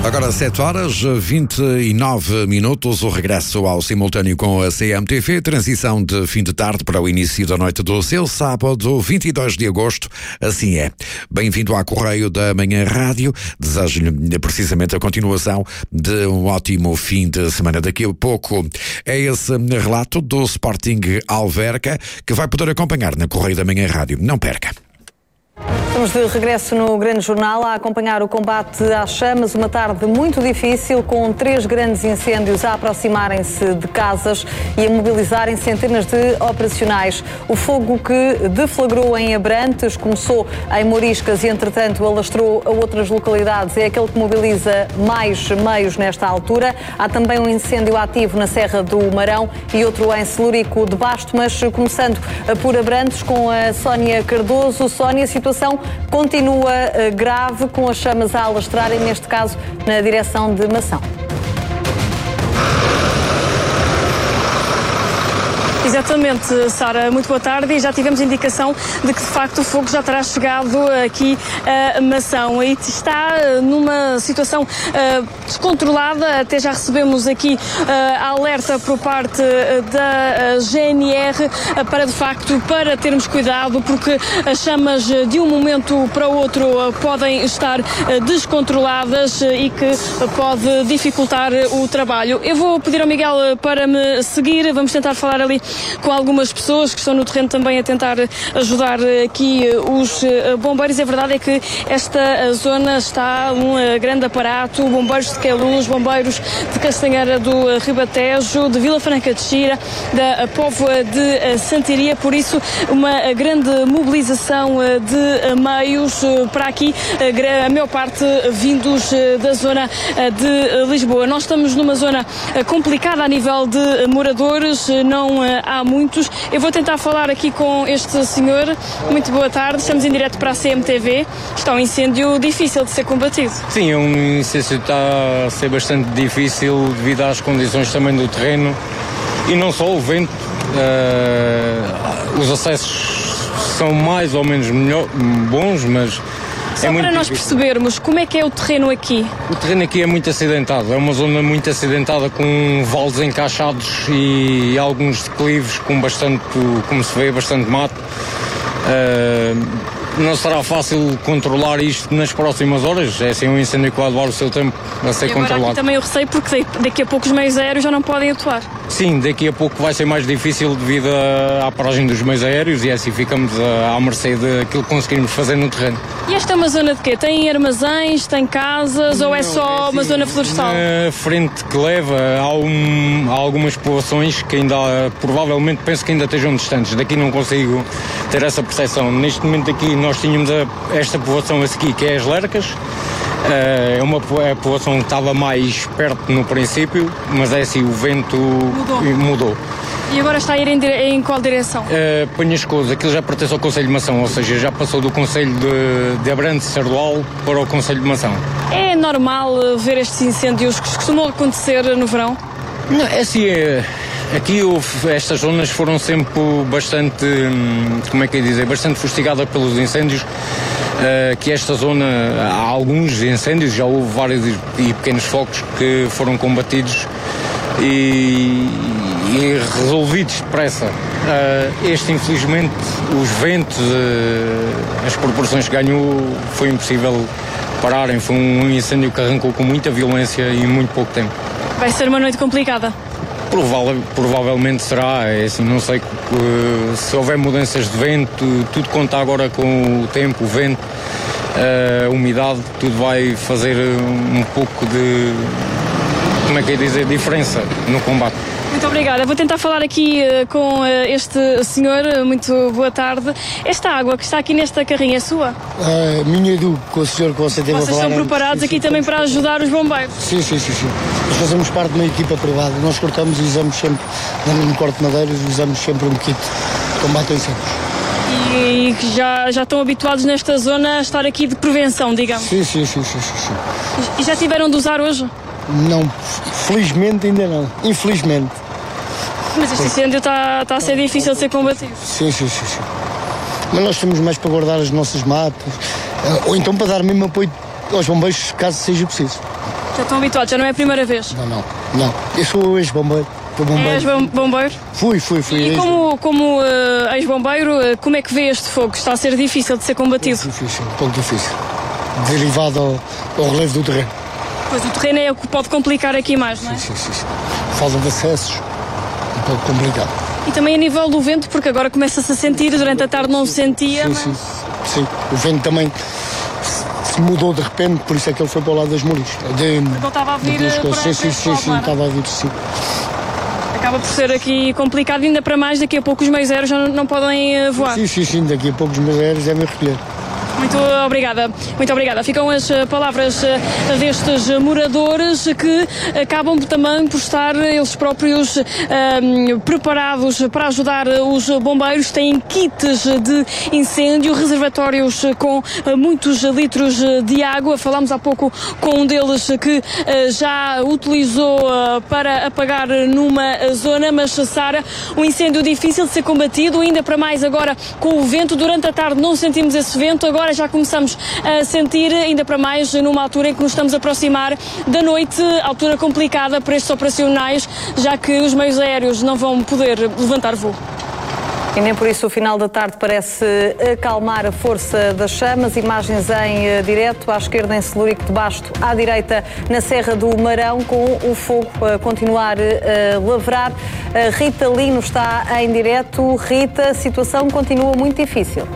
Agora 7h29, o regresso ao simultâneo com a CMTV, transição de fim de tarde para o início da noite do seu sábado, 22 de agosto, assim é. Bem-vindo à Correio da Manhã Rádio, desejo-lhe precisamente a continuação de um ótimo fim de semana. Daqui a pouco é esse relato do Sporting Alverca que vai poder acompanhar na Correio da Manhã Rádio. Não perca. Estamos de regresso no Grande Jornal a acompanhar o combate às chamas, uma tarde muito difícil, com 3 grandes incêndios a aproximarem-se de casas e a mobilizarem centenas de operacionais. O fogo que deflagrou em Abrantes, começou em Moriscas e, entretanto, alastrou a outras localidades, é aquele que mobiliza mais meios nesta altura. Há também um incêndio ativo na Serra do Marão e outro em Celurico de Basto, mas começando por Abrantes com a Sónia Cardoso. Sónia, a situação continua grave, com as chamas a alastrarem, neste caso na direção de Mação. Exatamente, Sara, muito boa tarde, e já tivemos indicação de que de facto o fogo já terá chegado aqui a Mação e está numa situação descontrolada. Até já recebemos aqui a alerta por parte da GNR para termos cuidado, porque as chamas de um momento para o outro podem estar descontroladas e que pode dificultar o trabalho. Eu vou pedir ao Miguel para me seguir, vamos tentar falar ali com algumas pessoas que estão no terreno também a tentar ajudar aqui os bombeiros. A verdade é que esta zona está um grande aparato, bombeiros de Queluz, bombeiros de Castanheira do Ribatejo, de Vila Franca de Xira, da Póvoa de Santiria, por isso uma grande mobilização de meios para aqui, a maior parte vindos da zona de Lisboa. Nós estamos numa zona complicada a nível de moradores, não há muitos. Eu vou tentar falar aqui com este senhor. Muito boa tarde, estamos em direto para a CMTV. Está um incêndio difícil de ser combatido. Sim, é um incêndio que está a ser bastante difícil devido às condições também do terreno e não só o vento. Os acessos são mais ou menos bons, mas só para nós percebermos, como é que é o terreno aqui? O terreno aqui é muito acidentado, é uma zona muito acidentada, com vales encaixados e alguns declives com bastante, como se vê, bastante mato. Não será fácil controlar isto nas próximas horas, é assim um incêndio que vai levar o seu tempo a ser controlado. Aqui também eu receio, porque daqui a pouco os meios aéreos já não podem atuar. Sim, daqui a pouco vai ser mais difícil devido à paragem dos meios aéreos e assim ficamos à mercê daquilo que conseguimos fazer no terreno. E esta é uma zona de quê? Tem armazéns, tem casas, ou é só uma zona florestal? Na frente que leva há algumas povoações que ainda, provavelmente, penso que ainda estejam distantes. Daqui não consigo ter essa percepção. Neste momento aqui nós tínhamos esta povoação a seguir, que é as Lercas. É a povoação que estava mais perto no princípio, mas é assim, o vento mudou. E agora está a ir em qual direção? Penhascoso, aquilo já pertence ao Conselho de Mação, ou seja, já passou do Conselho de Abrantes e Sardual para o Conselho de Mação. É normal ver estes incêndios que costumam acontecer no verão? Não, é assim, aqui estas zonas foram sempre bastante, bastante fustigadas pelos incêndios. Que esta zona, há alguns incêndios, já houve vários e pequenos focos que foram combatidos e resolvidos depressa. Este, infelizmente, os ventos, as proporções que ganhou, foi impossível pararem. Foi um incêndio que arrancou com muita violência e em muito pouco tempo. Vai ser uma noite complicada? Provavelmente será, é assim, não sei se houver mudanças de vento, tudo conta agora com o tempo, o vento, a umidade, tudo vai fazer um pouco de, diferença no combate. Muito obrigada. Vou tentar falar aqui com este senhor. Muito boa tarde. Esta água que está aqui nesta carrinha é sua? É minha, com o senhor que você teve a falar. Vocês estão preparados aqui também para ajudar os bombeiros? Sim. Nós fazemos parte de uma equipa privada. Nós cortamos e usamos sempre, no corte de madeiras, usamos sempre um kit de combate a incêndios. E que já estão habituados nesta zona a estar aqui de prevenção, digamos? Sim. E já tiveram de usar hoje? Não, felizmente ainda não. Infelizmente. Mas este incêndio está a ser difícil de ser combatido. Sim. Mas nós temos mais para guardar as nossas matas, ou então para dar mesmo apoio aos bombeiros caso seja preciso. Já estão habituados, já não é a primeira vez? Não. Eu sou ex-bombeiro. És bombeiro? Fui. E como ex-bombeiro, como é que vê este fogo? Está a ser difícil de ser combatido? Um pouco difícil. Derivado ao relevo do terreno. Pois o terreno é o que pode complicar aqui mais, não é? Sim. Falta de acessos, um pouco complicado. E também a nível do vento, porque agora começa-se a sentir, durante a tarde não se sentia. Sim. O vento também se mudou de repente, por isso é que ele foi para o lado das Mouris. Então estava a vir para sim, estava a vir, sim. Acaba por ser aqui complicado, ainda para mais, daqui a pouco os meios aéreos já não podem voar. Sim, daqui a pouco os meios aéreos devem recolher. Muito obrigada. Ficam as palavras destes moradores que acabam também por estar eles próprios preparados para ajudar os bombeiros. Têm kits de incêndio, reservatórios com muitos litros de água. Falámos há pouco com um deles que já utilizou para apagar numa zona, mas Sara, um incêndio difícil de ser combatido, ainda para mais agora com o vento. Durante a tarde não sentimos esse vento, agora já começamos a sentir, ainda para mais numa altura em que nos estamos a aproximar da noite, altura complicada para estes operacionais, já que os meios aéreos não vão poder levantar voo. E nem por isso o final da tarde parece acalmar a força das chamas. Imagens em direto, à esquerda em Celúrico de Basto, à direita na Serra do Marão, com o fogo a continuar a lavrar. A Rita Lino está em direto. Rita, a situação continua muito difícil.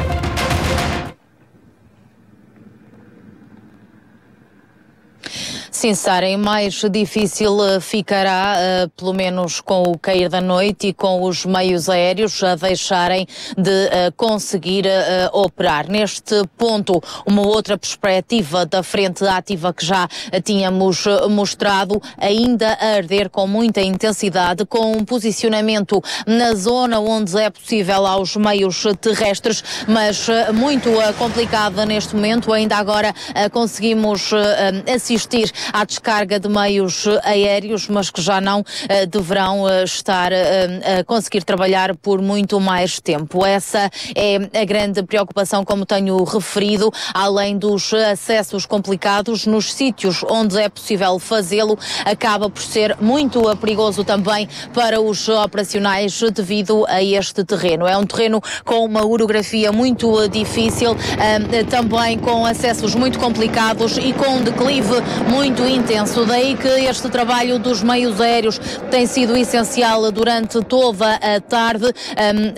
Sim, Sara, e mais difícil ficará, pelo menos com o cair da noite e com os meios aéreos a deixarem de conseguir operar. Neste ponto, uma outra perspectiva da frente ativa que já tínhamos mostrado, ainda a arder com muita intensidade, com um posicionamento na zona onde é possível aos meios terrestres, mas muito complicada neste momento. Ainda agora conseguimos assistir à descarga de meios aéreos, mas que já não deverão estar a conseguir trabalhar por muito mais tempo. Essa é a grande preocupação, como tenho referido, além dos acessos complicados nos sítios onde é possível fazê-lo, acaba por ser muito perigoso também para os operacionais devido a este terreno. É um terreno com uma orografia muito difícil, também com acessos muito complicados e com um declive muito intenso. Daí que este trabalho dos meios aéreos tem sido essencial durante toda a tarde.